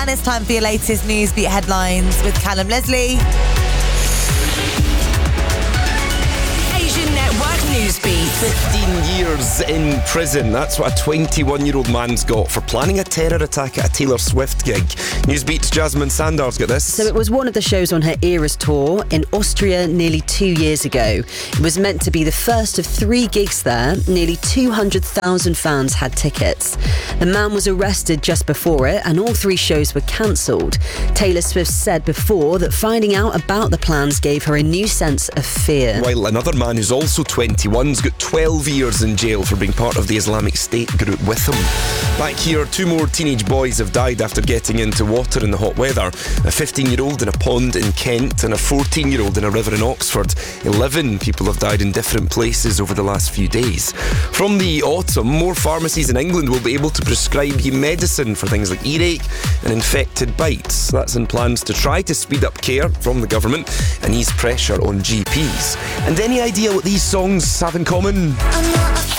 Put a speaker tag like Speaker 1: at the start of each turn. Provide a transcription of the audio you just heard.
Speaker 1: And it's time for your latest Newsbeat headlines with Callum Leslie.
Speaker 2: Asian Network Newsbeat.
Speaker 3: 15 years in prison. That's what a 21-year-old man's got for planning a terror attack at a Taylor Swift gig. Newsbeat's Jasmine Sandar's got this.
Speaker 4: So it was one of the shows on her Eras tour in Austria nearly 2 years ago. It was meant to be the first of 3 gigs there. Nearly 200,000 fans had tickets. The man was arrested just before it, and all 3 shows were cancelled. Taylor Swift said before that finding out about the plans gave her a new sense of fear.
Speaker 3: While another man who's also 21's got 12 years in jail for being part of the Islamic State group with him. Back here, 2 more teenage boys have died after getting into water in the hot weather. A 15-year-old in a pond in Kent and a 14-year-old in a river in Oxford. 11 people have died in different places over the last few days. From the autumn, more pharmacies in England will be able to prescribe you medicine for things like earache and infected bites. That's in plans to try to speed up care from the government and ease pressure on GPs. And any idea what these songs have in common?